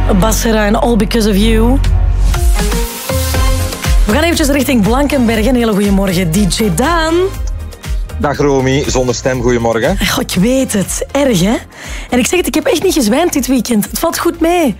Bassera en All Because of You. We gaan eventjes richting Blankenberge. Een hele goede morgen, DJ Daan. Dag Romy, zonder stem, goedemorgen. Goh, ik weet het. Erg, hè? En ik zeg het, ik heb echt niet gezwijnd dit weekend. Het valt goed mee.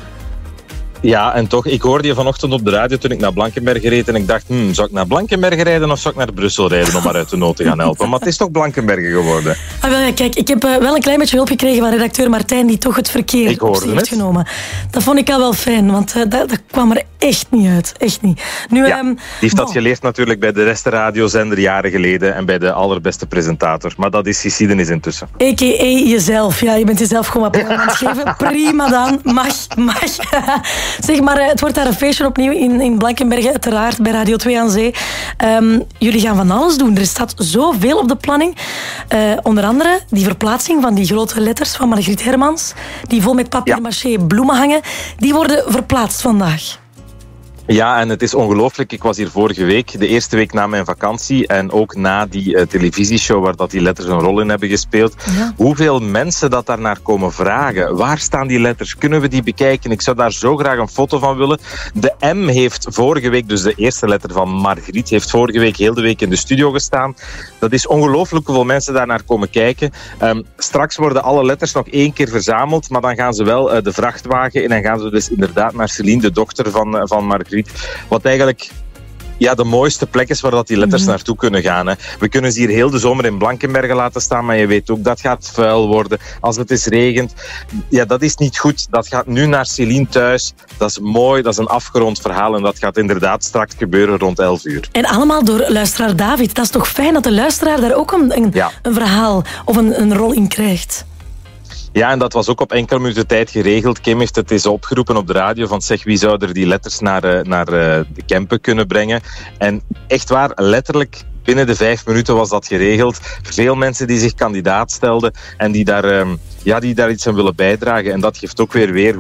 Ja, en toch, ik hoorde je vanochtend op de radio toen ik naar Blankenberge reed en ik dacht, zou ik naar Blankenberge rijden of zou ik naar Brussel rijden om maar uit de nood te gaan helpen? Maar het is toch Blankenberge geworden. Ah, wel, ja, kijk, ik heb wel een klein beetje hulp gekregen van redacteur Martijn die toch het verkeer op zich heeft genomen. Dat vond ik al wel fijn, want dat kwam er echt niet uit. Echt niet. Nu, ja, die heeft dat geleerd natuurlijk bij de radiozender jaren geleden en bij de allerbeste presentator. Maar dat is geschiedenis intussen. A.k.a. jezelf. Ja, je bent jezelf gewoon wat aan het geven. Prima dan. Mag. Zeg maar, het wordt daar een feestje opnieuw in Blankenberge, uiteraard, bij Radio 2 aan Zee. Jullie gaan van alles doen. Er staat zoveel op de planning. Onder andere die verplaatsing van die grote letters van Margriet Hermans, die vol met papier-maché bloemen hangen, die worden verplaatst vandaag. Ja, en het is ongelooflijk. Ik was hier vorige week, de eerste week na mijn vakantie en ook na die televisieshow waar dat die letters een rol in hebben gespeeld. Ja. Hoeveel mensen dat daarnaar komen vragen. Waar staan die letters? Kunnen we die bekijken? Ik zou daar zo graag een foto van willen. De M heeft vorige week, dus de eerste letter van Margriet, heeft vorige week heel de week in de studio gestaan. Dat is ongelooflijk hoeveel mensen daarnaar komen kijken. Straks worden alle letters nog 1 keer verzameld, maar dan gaan ze wel de vrachtwagen in en gaan ze dus inderdaad naar Céline, de dochter van Margriet. Wat eigenlijk de mooiste plek is waar dat die letters naartoe kunnen gaan. Hè. We kunnen ze hier heel de zomer in Blankenberge laten staan, maar je weet ook, dat gaat vuil worden. Als het eens regent, dat is niet goed. Dat gaat nu naar Céline thuis. Dat is mooi, dat is een afgerond verhaal en dat gaat inderdaad straks gebeuren rond 11 uur. En allemaal door luisteraar David. Dat is toch fijn dat de luisteraar daar ook een verhaal of een rol in krijgt? Ja, en dat was ook op enkele minuten tijd geregeld. Kim heeft het eens opgeroepen op de radio van zeg, wie zou er die letters naar de Kempen kunnen brengen. En echt waar, letterlijk binnen de 5 minuten was dat geregeld. Veel mensen die zich kandidaat stelden en die daar iets aan willen bijdragen. En dat geeft ook weer